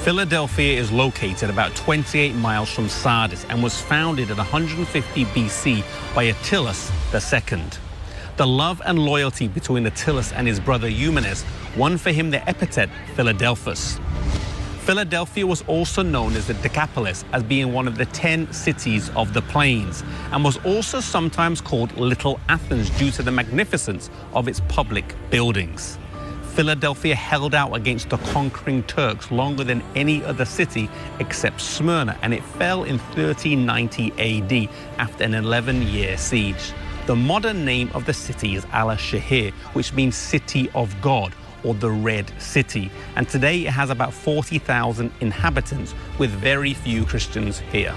Philadelphia is located about 28 miles from Sardis and was founded in 150 BC by Attalus II. The love and loyalty between Attalus and his brother Eumenes won for him the epithet Philadelphus. Philadelphia was also known as the Decapolis, as being one of the 10 cities of the plains, and was also sometimes called Little Athens due to the magnificence of its public buildings. Philadelphia held out against the conquering Turks longer than any other city except Smyrna, and it fell in 1390 AD after an 11-year siege. The modern name of the city is Al-Shahir, which means City of God, or the Red City, and today it has about 40,000 inhabitants, with very few Christians here.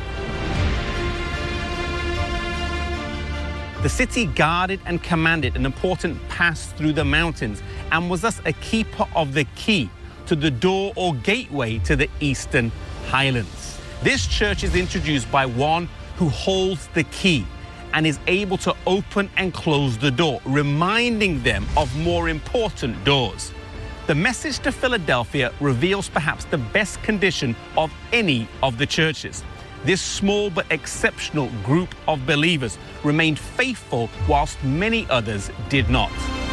The city guarded and commanded an important pass through the mountains and was thus a keeper of the key to the door or gateway to the Eastern Highlands. This church is introduced by one who holds the key and is able to open and close the door, reminding them of more important doors. The message to Philadelphia reveals perhaps the best condition of any of the churches. This small but exceptional group of believers remained faithful whilst many others did not.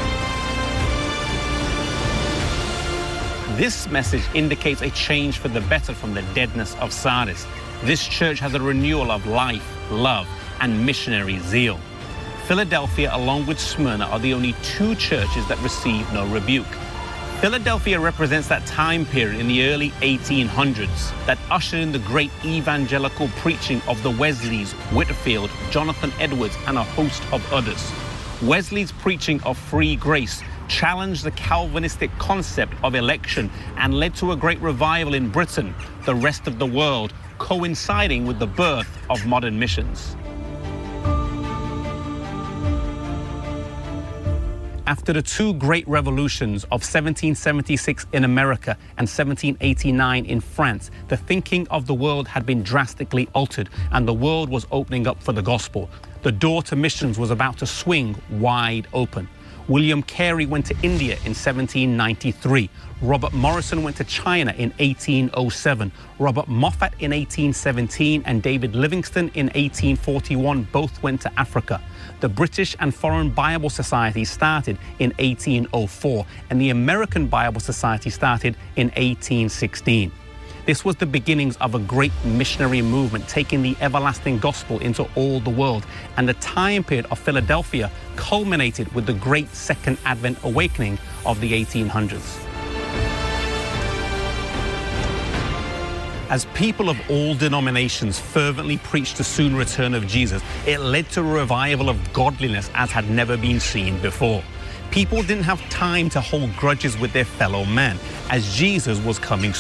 This message indicates a change for the better from the deadness of Sardis. This church has a renewal of life, love, and missionary zeal. Philadelphia, along with Smyrna, are the only two churches that receive no rebuke. Philadelphia represents that time period in the early 1800s that ushered in the great evangelical preaching of the Wesleys, Whitefield, Jonathan Edwards, and a host of others. Wesley's preaching of free grace challenged the Calvinistic concept of election and led to a great revival in Britain, the rest of the world, coinciding with the birth of modern missions. After the two great revolutions of 1776 in America and 1789 in France, the thinking of the world had been drastically altered and the world was opening up for the gospel. The door to missions was about to swing wide open. William Carey went to India in 1793. Robert Morrison went to China in 1807. Robert Moffat in 1817 and David Livingstone in 1841 both went to Africa. The British and Foreign Bible Society started in 1804 and the American Bible Society started in 1816. This was the beginnings of a great missionary movement taking the everlasting gospel into all the world, and the time period of Philadelphia culminated with the great Second Advent awakening of the 1800s. As people of all denominations fervently preached the soon return of Jesus, it led to a revival of godliness as had never been seen before. People didn't have time to hold grudges with their fellow man, as Jesus was coming